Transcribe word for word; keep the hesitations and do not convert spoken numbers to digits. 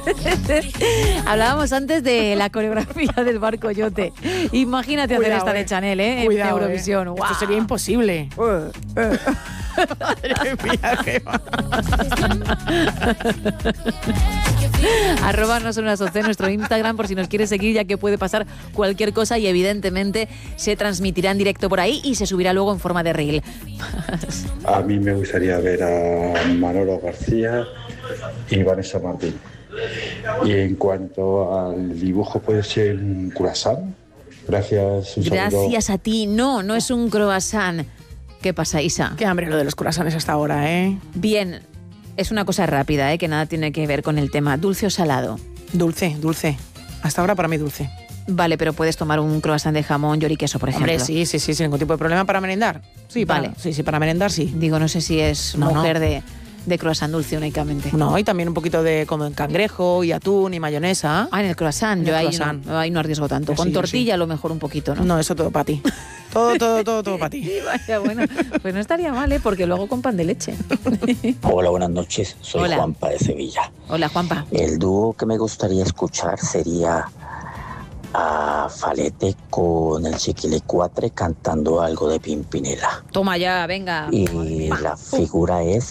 Hablábamos antes de la coreografía del Barco Yote. Imagínate Cuidado, hacer esta eh. de Chanel, ¿eh? Cuidado, en Eurovisión. Eh. Wow. Esto sería imposible. Uh, uh. Madre mía, qué Arroba no son unas once nuestro Instagram por si nos quieres seguir, ya que puede pasar cualquier cosa y evidentemente se transmitirá en directo por ahí y se subirá luego en forma de reel. A mí me gustaría ver a Manolo García y Vanessa Martín. Y en cuanto al dibujo, ¿puede ser un croissant? Gracias, un saludo. Gracias a ti. No, no es un croissant. ¿Qué pasa, Isa? Qué hambre lo de los croissants hasta ahora, ¿eh? Bien, es una cosa rápida, ¿eh? Que nada tiene que ver con el tema. ¿Dulce o salado? Dulce, dulce. Hasta ahora para mí dulce. Vale, pero puedes tomar un croissant de jamón, york y queso, por ejemplo. Hombre, sí, sí, sí, sin ningún tipo de problema para merendar. Sí, vale. Para, sí, sí, para merendar, sí. Digo, no sé si es no, mujer no. de... de croissant dulce únicamente. No, y también un poquito de como en cangrejo y atún y mayonesa. Ah, en el croissant. En yo el ahí, croissant. No, ahí no arriesgo tanto. Yo Con sí, yo tortilla sí. a lo mejor un poquito, ¿no? No, eso todo para ti. Todo, todo, todo, todo para ti. Vaya, bueno, pues no estaría mal, ¿eh? Porque luego con pan de leche. Hola, buenas noches. Soy Hola. Juanpa de Sevilla. Hola, Juanpa. El dúo que me gustaría escuchar sería a Falete con el Chiquilicuatre cantando algo de Pimpinela. Toma ya, venga. Y la figura es